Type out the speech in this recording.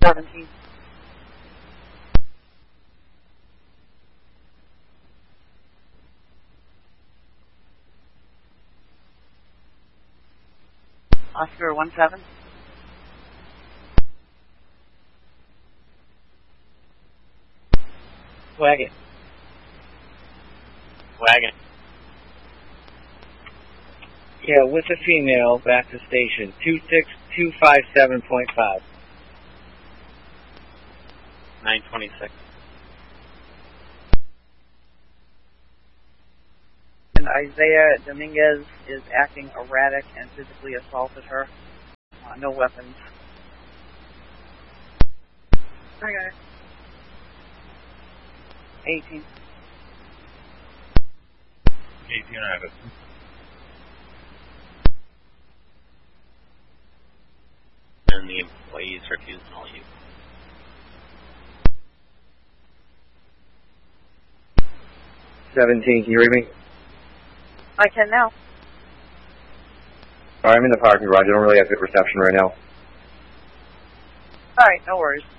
17. Oscar 17. Wagon. Wagon. Yeah, with a female, back to station. 26257.5. 926. And Isaiah Dominguez is acting erratic and physically assaulted her. No weapons. Okay. 18. 18 rabbits. And the employees refuse all use. Can you read me? I can now. Alright, I'm in the parking garage. I don't really have good reception right now. Alright, no worries.